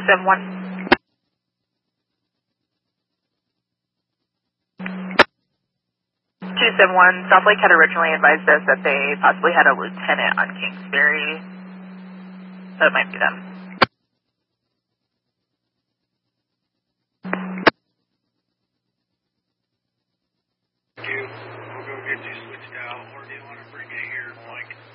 271. 271, South Lake had originally advised us that they possibly had a lieutenant on Kingsbury, so it might be them. We'll go get you switched out, or do you want to bring it here, Mike?